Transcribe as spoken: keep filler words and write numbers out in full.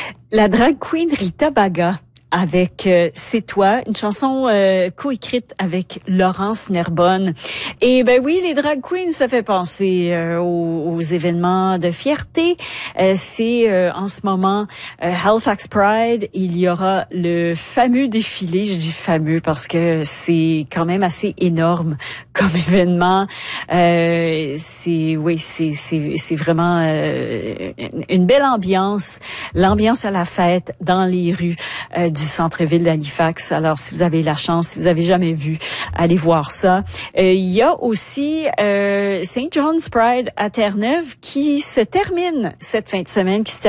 La drag queen Rita Baga avec euh, C'est toi, une chanson euh, coécrite avec Laurence Nerbonne. Et ben oui, les drag queens, ça fait penser euh, aux, aux événements de fierté. Euh, c'est euh, en ce moment euh, Halifax Pride. Il y aura le fameux défilé. Je dis fameux parce que c'est quand même assez énorme comme événement. Euh, c'est oui, c'est c'est c'est vraiment euh, une belle ambiance, l'ambiance à la fête dans les rues euh, du centre-ville d'Halifax. Alors, si vous avez la chance, si vous avez jamais vu, allez voir ça. Euh, il y a aussi euh, Saint John's Pride à Terre-Neuve qui se termine cette fin de semaine, qui se